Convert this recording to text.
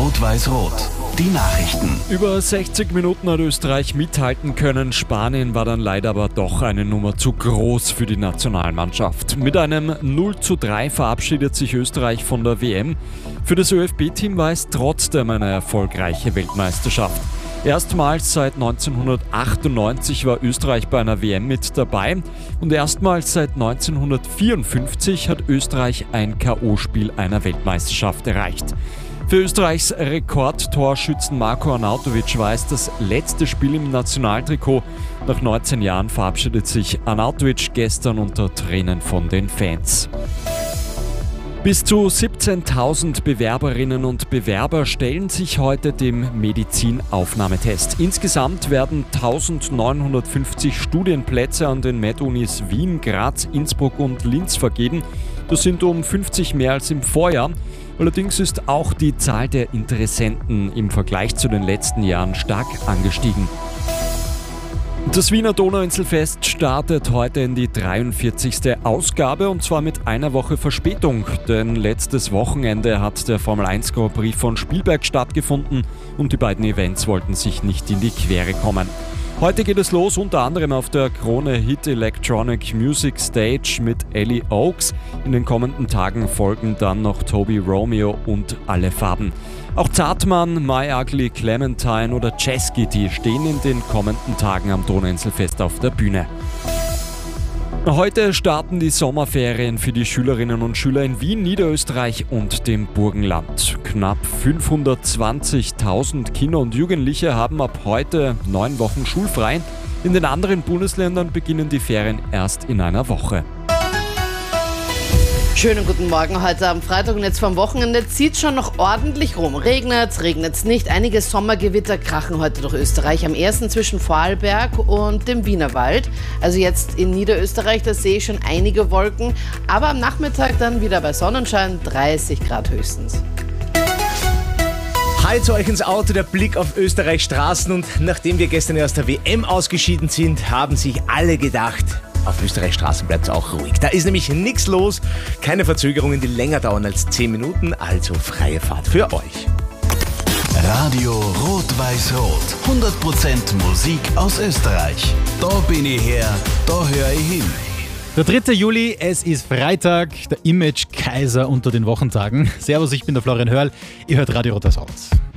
Rot-Weiß-Rot. Die Nachrichten. Über 60 Minuten hat Österreich mithalten können. Spanien war dann leider aber doch eine Nummer zu groß für die Nationalmannschaft. Mit einem 0:3 verabschiedet sich Österreich von der WM. Für das ÖFB-Team war es trotzdem eine erfolgreiche Weltmeisterschaft. Erstmals seit 1998 war Österreich bei einer WM mit dabei und erstmals seit 1954 hat Österreich ein K.O.-Spiel einer Weltmeisterschaft erreicht. Für Österreichs Rekordtorschützen Marko Arnautovic war es das letzte Spiel im Nationaltrikot. Nach 19 Jahren verabschiedet sich Arnautovic gestern unter Tränen von den Fans. Bis zu 17.000 Bewerberinnen und Bewerber stellen sich heute dem Medizinaufnahmetest. Insgesamt werden 1.950 Studienplätze an den Med-Unis Wien, Graz, Innsbruck und Linz vergeben. Das sind um 50 mehr als im Vorjahr. Allerdings ist auch die Zahl der Interessenten im Vergleich zu den letzten Jahren stark angestiegen. Das Wiener Donauinselfest startet heute in die 43. Ausgabe und zwar mit einer Woche Verspätung, denn letztes Wochenende hat der Formel 1 Grand Prix von Spielberg stattgefunden und die beiden Events wollten sich nicht in die Quere kommen. Heute geht es los, unter anderem auf der Krone Hit Electronic Music Stage mit Ellie Oaks. In den kommenden Tagen folgen dann noch Toby Romeo und Alle Farben. Auch Zartmann, My Ugly Clementine oder Jazz Kitty stehen in den kommenden Tagen am Donauinselfest auf der Bühne. Heute starten die Sommerferien für die Schülerinnen und Schüler in Wien, Niederösterreich und dem Burgenland. Knapp 520.000 Kinder und Jugendliche haben ab heute 9 Wochen schulfrei. In den anderen Bundesländern beginnen die Ferien erst in einer Woche. Schönen guten Morgen heute am Freitag und jetzt vom Wochenende zieht schon noch ordentlich rum. Regnet's nicht. Einige Sommergewitter krachen heute durch Österreich. Am ersten zwischen Vorarlberg und dem Wienerwald. Also jetzt in Niederösterreich, da sehe ich schon einige Wolken. Aber am Nachmittag dann wieder bei Sonnenschein, 30 Grad höchstens. Hi zu euch ins Auto, der Blick auf Österreichs Straßen. Und nachdem wir gestern aus der WM ausgeschieden sind, haben sich alle gedacht, auf Österreichs Straßen bleibt es auch ruhig. Da ist nämlich nichts los, keine Verzögerungen, die länger dauern als 10 Minuten, also freie Fahrt für euch. Radio Rot-Weiß-Rot. 100% Musik aus Österreich. Da bin ich her, da höre ich hin. Der 3. Juli, es ist Freitag, der Image-Kaiser unter den Wochentagen. Servus, ich bin der Florian Hörl, ihr hört Radio Rot-Weiß-Rot.